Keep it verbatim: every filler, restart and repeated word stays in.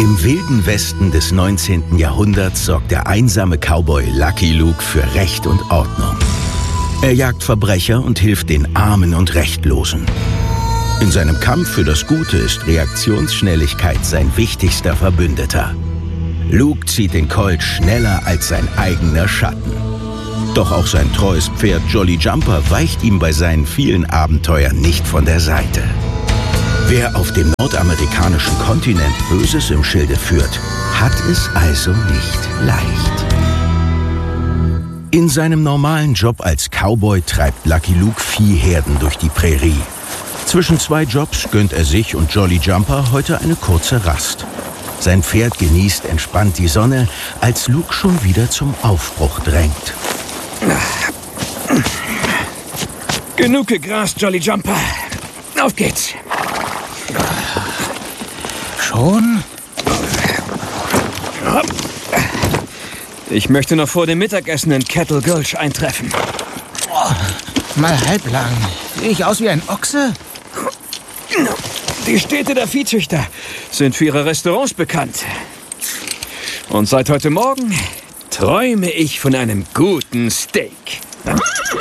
Im wilden Westen des neunzehnten Jahrhunderts sorgt der einsame Cowboy Lucky Luke für Recht und Ordnung. Er jagt Verbrecher und hilft den Armen und Rechtlosen. In seinem Kampf für das Gute ist Reaktionsschnelligkeit sein wichtigster Verbündeter. Luke zieht den Colt schneller als sein eigener Schatten. Doch auch sein treues Pferd Jolly Jumper weicht ihm bei seinen vielen Abenteuern nicht von der Seite. Wer auf dem nordamerikanischen Kontinent Böses im Schilde führt, hat es also nicht leicht. In seinem normalen Job als Cowboy treibt Lucky Luke Viehherden durch die Prärie. Zwischen zwei Jobs gönnt er sich und Jolly Jumper heute eine kurze Rast. Sein Pferd genießt entspannt die Sonne, als Luke schon wieder zum Aufbruch drängt. Genug gegrast, Jolly Jumper. Auf geht's. Schon? Ich möchte noch vor dem Mittagessen in Kettle Gulch eintreffen. Oh, mal halblang. Sehe ich aus wie ein Ochse? Die Städte der Viehzüchter sind für ihre Restaurants bekannt. Und seit heute Morgen träume ich von einem guten Steak.